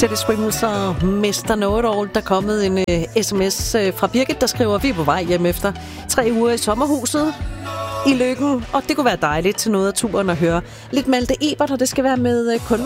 Teddy Swimmels og Mr. Know-it-all. Der er kommet en sms fra Birgit, der skriver, vi er på vej hjem efter 3 uger i sommerhuset i Løkken, og det kunne være dejligt til noget af turen at høre lidt Malte Ebert, og det skal være med kun